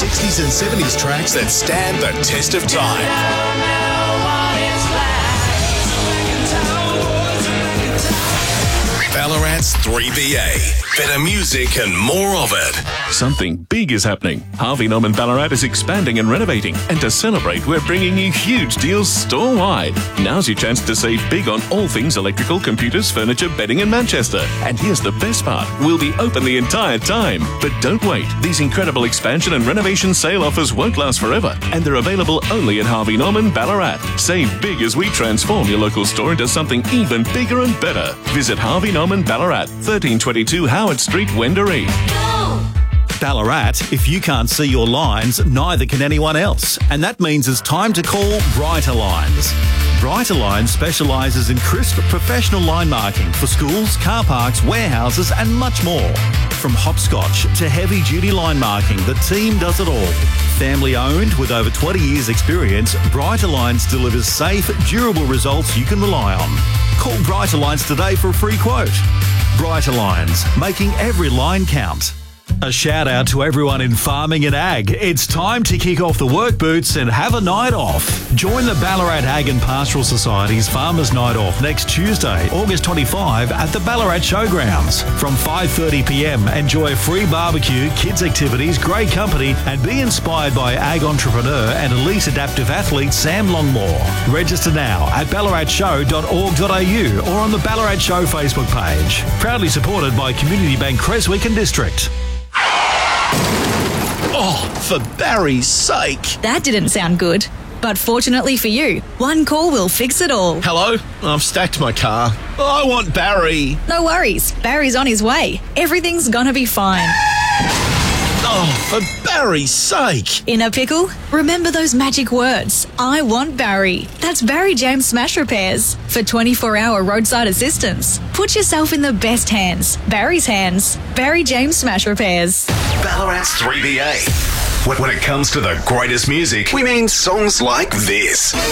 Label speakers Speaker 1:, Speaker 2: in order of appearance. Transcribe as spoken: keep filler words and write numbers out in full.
Speaker 1: sixties and seventies tracks that stand the test of time. Ballarat's three B A. Better music and more of it.
Speaker 2: Something big is happening. Harvey Norman Ballarat is expanding and renovating. And to celebrate, we're bringing you huge deals store-wide. Now's your chance to save big on all things electrical, computers, furniture, bedding in Manchester. And here's the best part. We'll be open the entire time. But don't wait. These incredible expansion and renovation sale offers won't last forever. And they're available only at Harvey Norman Ballarat. Save big as we transform your local store into something even bigger and better. Visit Harvey Norman Ballarat, thirteen twenty-two Howard Street, Wendouree.
Speaker 3: Ballarat, if you can't see your lines, neither can anyone else. And that means it's time to call Brighter Lines. Brighter Lines specialises in crisp professional line marking for schools, car parks, warehouses and much more. From hopscotch to heavy-duty line marking, the team does it all. Family owned with over twenty years experience, Brighter Lines delivers safe, durable results you can rely on. Call Brighter Lines today for a free quote. Brighter Lines, making every line count. A shout out to everyone in farming and ag. It's time to kick off the work boots and have a night off. Join the Ballarat Ag and Pastoral Society's Farmers Night Off next Tuesday, August twenty-fifth at the Ballarat Showgrounds. From five thirty p m, enjoy a free barbecue, kids activities, great company and be inspired by ag entrepreneur and elite adaptive athlete Sam Longmore. Register now at ballarat show dot org dot a u or on the Ballarat Show Facebook page. Proudly supported by Community Bank Creswick and District.
Speaker 1: Oh, for Barry's sake.
Speaker 4: That didn't sound good. But fortunately for you, one call will fix it all.
Speaker 1: Hello? I've stacked my car. I want Barry.
Speaker 4: No worries. Barry's on his way. Everything's gonna be fine.
Speaker 1: Oh, for Barry's sake.
Speaker 4: In a pickle? Remember those magic words. I want Barry. That's Barry James Smash Repairs. For twenty-four hour roadside assistance. Put yourself in the best hands. Barry's hands. Barry James Smash Repairs.
Speaker 1: Ballarat's three B A. When it comes to the greatest music, we mean songs like this.